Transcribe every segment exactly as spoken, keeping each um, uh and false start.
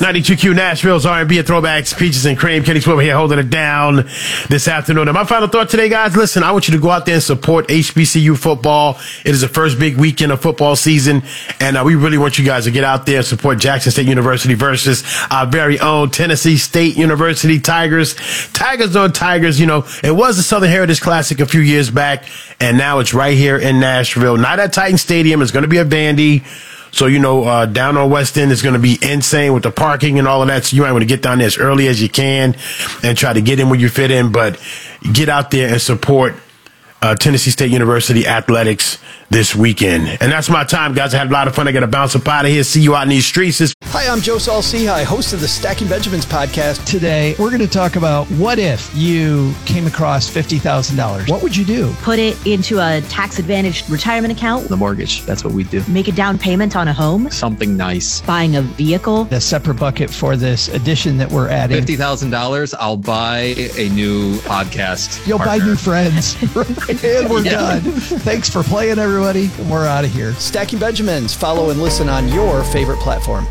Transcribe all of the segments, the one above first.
ninety-two Q Nashville's R and B and throwbacks, Peaches and Cream. Kenny Swivel here holding it down this afternoon. And my final thought today, guys, listen, I want you to go out there and support H B C U football. It is the first big weekend of football season, and uh, we really want you guys to get out there and support Jackson State University versus our very own Tennessee State University Tigers. Tigers on Tigers, you know, it was the Southern Heritage Classic a few years back, and now it's right here in Nashville. Not at Titan Stadium. It's going to be a Vandy. So, you know, uh, down on West End is going to be insane with the parking and all of that. So you might want to get down there as early as you can and try to get in where you fit in. But get out there and support uh, Tennessee State University athletics this weekend. And that's my time, guys. I had a lot of fun. I got to bounce up out of here. See you out in these streets. It's- Hi, I'm Joe Saul-Sehy, host of the Stacking Benjamins podcast. Today, we're going to talk about what if you came across fifty thousand dollars. What would you do? Put it into a tax-advantaged retirement account. The mortgage, that's what we do. Make a down payment on a home. Something nice. Buying a vehicle. A separate bucket for this addition that we're adding. fifty thousand dollars, I'll buy a new podcast You'll partner. buy new friends. And we're Yeah. done. Thanks for playing, everybody. And we're out of here. Stacking Benjamins. Follow and listen on your favorite platform.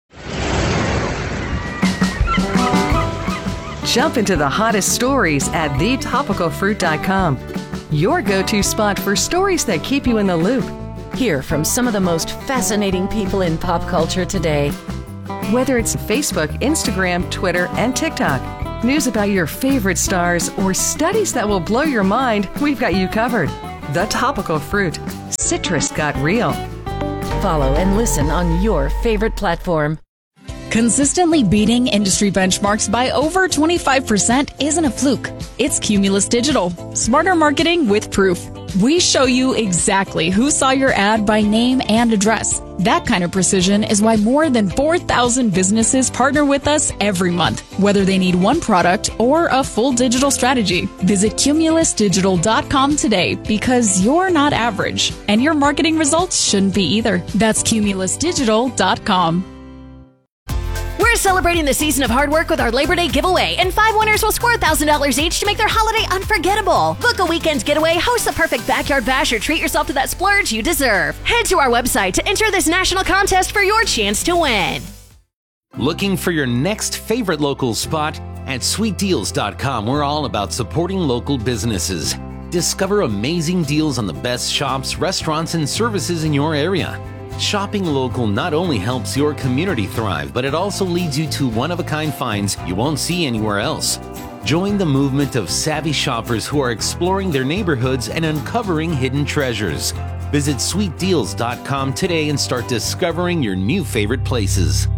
Jump into the hottest stories at the topical fruit dot com. Your go-to spot for stories that keep you in the loop. Hear from some of the most fascinating people in pop culture today. Whether it's Facebook, Instagram, Twitter, and TikTok, news about your favorite stars, or studies that will blow your mind, we've got you covered. The Topical Fruit. Citrus got real. Follow and listen on your favorite platform. Consistently beating industry benchmarks by over twenty-five percent isn't a fluke. It's Cumulus Digital. Smarter marketing with proof. We show you exactly who saw your ad by name and address. That kind of precision is why more than four thousand businesses partner with us every month, whether they need one product or a full digital strategy. Visit cumulus digital dot com today because you're not average, and your marketing results shouldn't be either. That's cumulus digital dot com. We're celebrating the season of hard work with our Labor Day giveaway, and five winners will score one thousand dollars each to make their holiday unforgettable. Book a weekend getaway, host the perfect backyard bash, or treat yourself to that splurge you deserve. Head to our website to enter this national contest for your chance to win. Looking for your next favorite local spot? At sweet deals dot com, we're all about supporting local businesses. Discover amazing deals on the best shops, restaurants, and services in your area. Shopping local not only helps your community thrive, but it also leads you to one-of-a-kind finds you won't see anywhere else. Join the movement of savvy shoppers who are exploring their neighborhoods and uncovering hidden treasures. Visit sweet deals dot com today and start discovering your new favorite places.